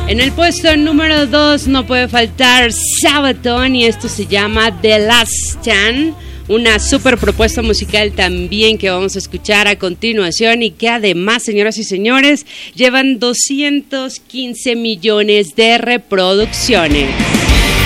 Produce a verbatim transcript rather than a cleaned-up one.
En el puesto número dos no puede faltar Sabaton y esto se llama The Last Stand, una super propuesta musical también que vamos a escuchar a continuación y que además, señoras y señores, llevan doscientos quince millones de reproducciones.